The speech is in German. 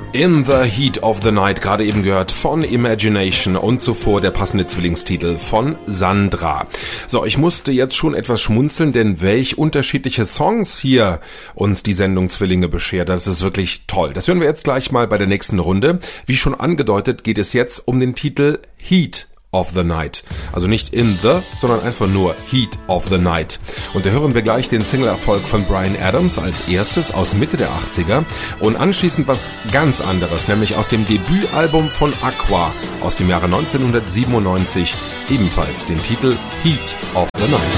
In the Heat of the Night, gerade eben gehört von Imagination und zuvor der passende Zwillingstitel von Sandra. So, ich musste jetzt schon etwas schmunzeln, denn welch unterschiedliche Songs hier uns die Sendung Zwillinge beschert, das ist wirklich toll. Das hören wir jetzt gleich mal bei der nächsten Runde. Wie schon angedeutet, geht es jetzt um den Titel Heat of the Night. Also nicht in the, sondern einfach nur Heat of the Night. Und da hören wir gleich den Single-Erfolg von Bryan Adams als erstes aus Mitte der 80er und anschließend was ganz anderes, nämlich aus dem Debütalbum von Aqua aus dem Jahre 1997, ebenfalls den Titel Heat of the Night.